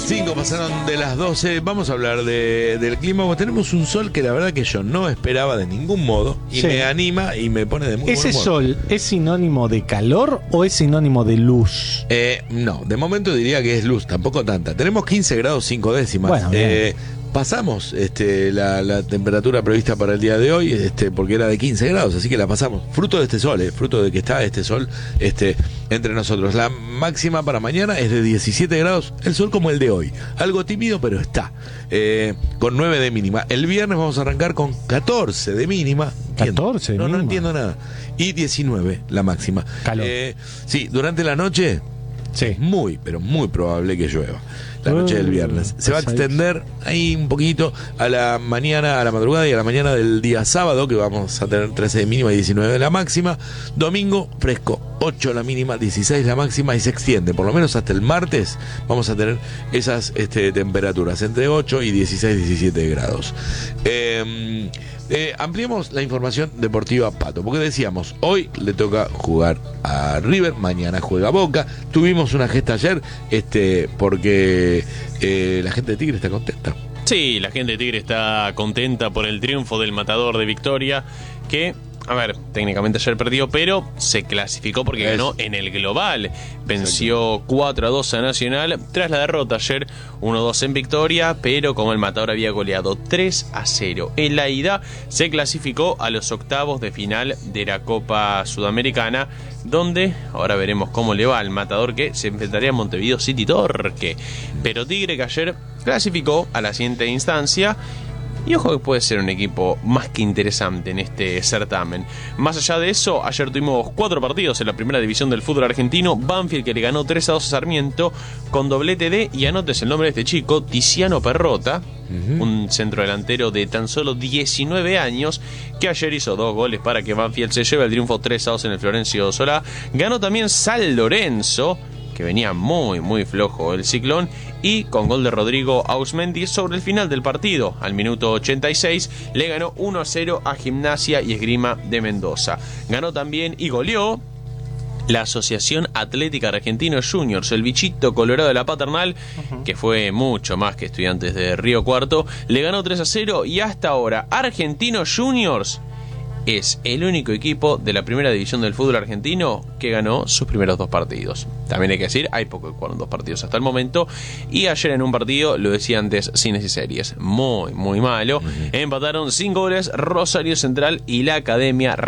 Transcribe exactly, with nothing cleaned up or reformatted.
cinco pasaron de las doce. Vamos a hablar de, del clima. Pues tenemos un sol que la verdad que yo no esperaba de ningún modo. Y sí, me anima y me pone de muy buen humor. ¿Ese sol es sinónimo de calor o es sinónimo de luz? Eh, no, de momento diría que es luz, tampoco tanta. Tenemos quince grados cinco décimas. Bueno, eh, pasamos este, la, la temperatura prevista para el día de hoy, este, porque era de quince grados, así que la pasamos. Fruto de este sol, eh, fruto de que está este sol este, entre nosotros. La máxima para mañana es de diecisiete grados, el sol como el de hoy. Algo tímido, pero está. Eh, con nueve de mínima. El viernes vamos a arrancar con catorce de mínima. catorce de no, mínima. No entiendo nada. Y diecinueve la máxima. Calor. Eh, sí, durante la noche, sí, muy, pero muy probable que llueva. La noche del viernes. Se va a extender ahí un poquito a la mañana, a la madrugada y a la mañana del día sábado, que vamos a tener trece de mínima y diecinueve de la máxima. Domingo, fresco, ocho la mínima, dieciséis la máxima y se extiende. Por lo menos hasta el martes vamos a tener esas este, temperaturas, entre ocho y dieciséis, diecisiete grados. Eh, eh, ampliemos la información deportiva, Pato, porque decíamos, hoy le toca jugar a River, mañana juega Boca. Tuvimos una gesta ayer, este, porque eh, la gente de Tigre está contenta. Sí, la gente de Tigre está contenta por el triunfo del Matador de Victoria, que, a ver, técnicamente ayer perdió, pero se clasificó porque es. ganó en el global. Venció cuatro a dos a Nacional tras la derrota ayer uno a dos en Victoria, pero como el Matador había goleado tres a cero en la ida, se clasificó a los octavos de final de la Copa Sudamericana, donde ahora veremos cómo le va al Matador, que se enfrentaría a Montevideo City Torque. Pero Tigre, que ayer clasificó a la siguiente instancia, y ojo que puede ser un equipo más que interesante en este certamen. Más allá de eso, ayer tuvimos cuatro partidos en la primera división del fútbol argentino. Banfield, que le ganó tres a dos a Sarmiento con doblete de, y anotes el nombre de este chico, Tiziano Perrota, uh-huh. un centrodelantero de tan solo diecinueve años, que ayer hizo dos goles para que Banfield se lleve el triunfo tres a dos en el Florencio Solá. Ganó también San Lorenzo, que venía muy muy flojo el Ciclón, y con gol de Rodrigo Ausmendi sobre el final del partido, al minuto ochenta y seis, le ganó uno a cero a Gimnasia y Esgrima de Mendoza. Ganó también y goleó la Asociación Atlética Argentinos Juniors, el bichito colorado de la Paternal, uh-huh. que fue mucho más que Estudiantes de Río Cuarto, le ganó tres a cero, y hasta ahora Argentinos Juniors es el único equipo de la primera división del fútbol argentino que ganó sus primeros dos partidos. También hay que decir, hay poco que jugaron dos partidos hasta el momento, y ayer en un partido, lo decía antes, cines y series, muy, muy malo. Uh-huh. Empataron sin goles Rosario Central y la Academia